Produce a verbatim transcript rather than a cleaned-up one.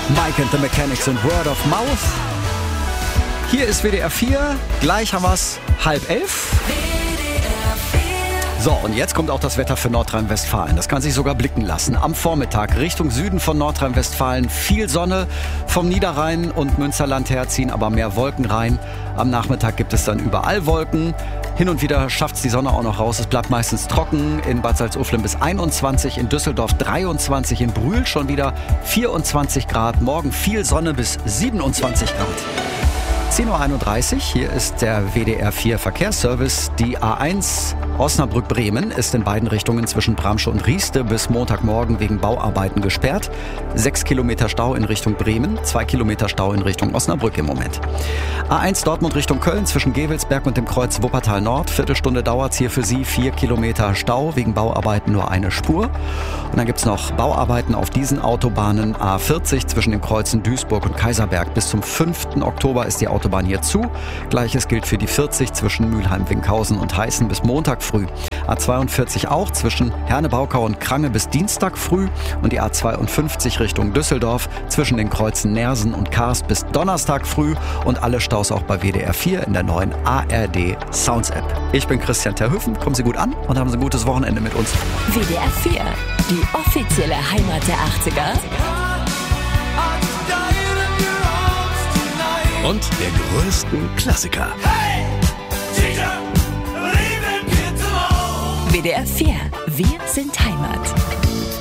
Mike and the Mechanics und Word of Mouth. Hier ist W D R vier, gleich haben wir es halb elf. So, und jetzt kommt auch das Wetter für Nordrhein-Westfalen. Das kann sich sogar blicken lassen. Am Vormittag Richtung Süden von Nordrhein-Westfalen viel Sonne. Vom Niederrhein und Münsterland her ziehen aber mehr Wolken rein. Am Nachmittag gibt es dann überall Wolken. Hin und wieder schafft es die Sonne auch noch raus. Es bleibt meistens trocken. In Bad Salzuflen bis einundzwanzig, in Düsseldorf dreiundzwanzig, in Brühl schon wieder vierundzwanzig Grad. Morgen viel Sonne bis siebenundzwanzig Grad. zehn Uhr einunddreißig, hier ist der W D R vier Verkehrsservice. Die A eins Osnabrück-Bremen ist in beiden Richtungen zwischen Bramsche und Rieste bis Montagmorgen wegen Bauarbeiten gesperrt. Sechs Kilometer Stau in Richtung Bremen, zwei Kilometer Stau in Richtung Osnabrück im Moment. A eins Dortmund Richtung Köln zwischen Gevelsberg und dem Kreuz Wuppertal Nord. Viertelstunde dauert es hier für Sie, vier Kilometer Stau, wegen Bauarbeiten nur eine Spur. Und dann gibt es noch Bauarbeiten auf diesen Autobahnen. A vierzig zwischen den Kreuzen Duisburg und Kaiserberg. Bis zum fünften Oktober ist die Autobahn hier zu. Gleiches gilt für die vierzig zwischen Mülheim-Winkhausen und Heißen bis Montag früh. A zweiundvierzig auch zwischen Herne-Baukau und Krange bis Dienstag früh. Und die A zweiundfünfzig Richtung Düsseldorf zwischen den Kreuzen Nersen und Karst bis Donnerstag früh. Und alle Staus auch bei W D R vier in der neuen A R D Sounds App. Ich bin Christian Terhöfen. Kommen Sie gut an und haben Sie ein gutes Wochenende mit uns. W D R vier, die offizielle Heimat der achtziger. Und der größten Klassiker. Hey, teacher, leave it, kids alone. W D R vier, wir sind Heimat.